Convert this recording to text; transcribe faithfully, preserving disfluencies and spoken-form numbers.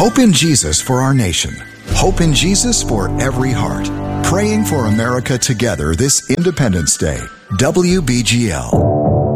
Hope in Jesus for our nation. Hope in Jesus for every heart. Praying for America together this Independence Day. W B G L.